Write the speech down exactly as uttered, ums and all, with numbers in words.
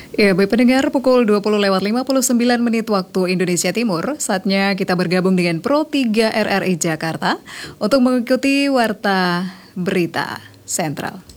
Ya, baik pendengar, pukul dua puluh lewat lima puluh sembilan menit waktu Indonesia Timur. Saatnya kita bergabung dengan Pro tiga R R I Jakarta untuk mengikuti Warta Berita Sentral.